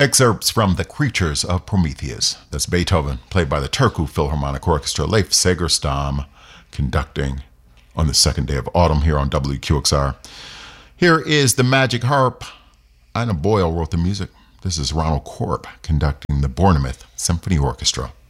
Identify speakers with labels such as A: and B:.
A: Excerpts from The Creatures of Prometheus. That's Beethoven, played by the Turku Philharmonic Orchestra. Leif Segerstam conducting on the second day of autumn here on WQXR. Here is the Magic Harp. Ina Boyle wrote the music. This is Ronald Korb conducting the Bournemouth Symphony Orchestra.